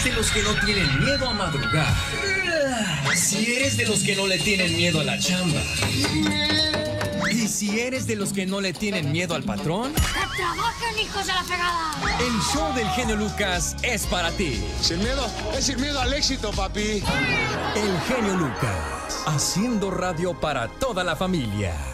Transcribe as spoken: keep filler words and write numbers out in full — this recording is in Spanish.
eres de los que no tienen miedo a madrugar, si eres de los que no le tienen miedo a la chamba, y si eres de los que no le tienen miedo al patrón, ¡que trabajen, hijos de la fregada! el show del genio Lucas es para ti. Sin miedo, es sin miedo al éxito, papi. El genio Lucas, haciendo radio para toda la familia.